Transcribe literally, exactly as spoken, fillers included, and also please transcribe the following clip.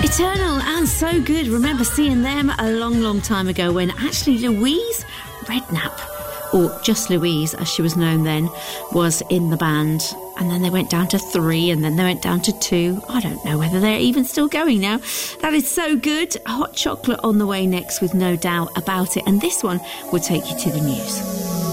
Eternal and So Good. Remember seeing them a long, long time ago when actually Louise Redknapp, or just Louise as she was known then, was in the band. And then they went down to three and then they went down to two. I don't know whether they're even still going now. That is So Good. Hot Chocolate on the way next with No Doubt About It. And this one will take you to the news.